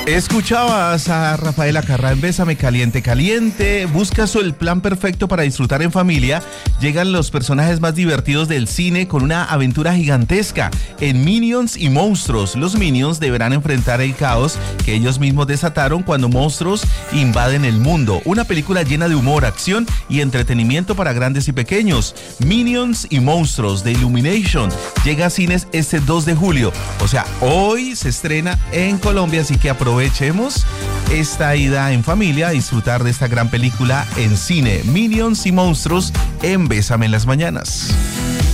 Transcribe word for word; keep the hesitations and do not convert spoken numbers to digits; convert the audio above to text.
Escuchabas a Rafaela Carrá en Bésame Caliente Caliente. Buscas el plan perfecto para disfrutar en familia. Llegan los personajes más divertidos del cine con una aventura gigantesca en Minions y Monstruos. Los Minions deberán enfrentar el caos que ellos mismos desataron cuando monstruos invaden el mundo. Una película llena de humor, acción y entretenimiento para grandes y pequeños. Minions y Monstruos de Illumination llega a cines este dos de julio. O sea, hoy se estrena en Colombia, así que aprovechemos esta ida en familia a disfrutar de esta gran película en cine. Minions y Monstruos en Bésame en las mañanas.